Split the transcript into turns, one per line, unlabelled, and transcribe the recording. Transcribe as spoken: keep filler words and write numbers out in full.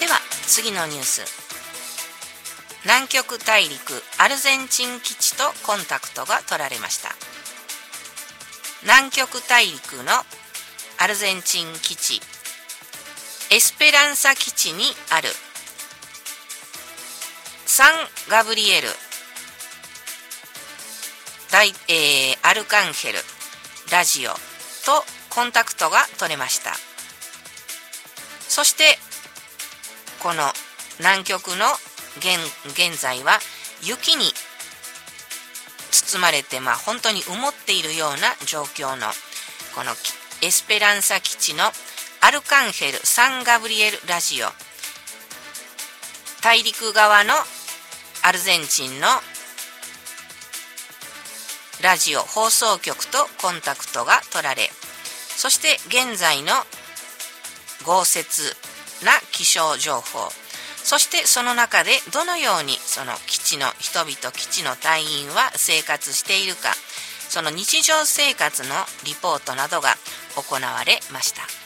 では次のニュース。南極大陸アルゼンチン基地とコンタクトが取られました。南極大陸のアルゼンチン基地エスペランサ基地にあるサンガブリエル大、えー、アルカンヘルラジオとコンタクトが取れました。そしてこの南極の 現, 現在は雪に包まれて、まあ、本当に埋もっているような状況のこのエスペランサ基地のアルカンヘルサンガブリエルラジオ、大陸側のアルゼンチンのラジオ放送局とコンタクトが取られ、そして現在の豪雪な気象情報、そしてその中でどのようにその基地の人々、基地の隊員は生活しているか、その日常生活のリポートなどが行われました。